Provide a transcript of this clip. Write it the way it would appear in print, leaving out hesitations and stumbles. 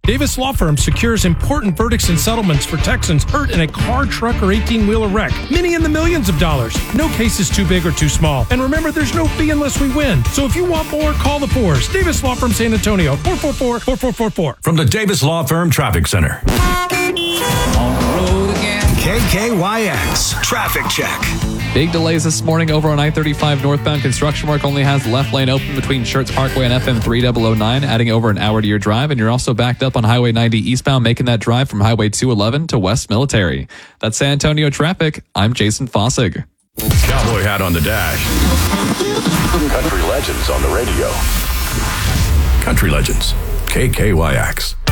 Davis Law Firm secures important verdicts and settlements for Texans hurt in a car, truck, or 18-wheeler wreck. Many in the millions of dollars. No case is too big or too small. And remember, there's no fee unless we win. So if you want more, call the Fours. Davis Law Firm San Antonio, 444-4444. From the Davis Law Firm Traffic Center. On the road again. KKYX Traffic Check. Big delays this morning over on I-35 northbound. Construction work only has the left lane open between Schertz Parkway and FM 3009, adding over an hour to your drive. And you're also backed up on Highway 90 eastbound, making that drive from Highway 211 to West Military. That's San Antonio traffic. I'm Jason Fossig. Cowboy hat on the dash. Country legends on the radio. Country legends. KKYX.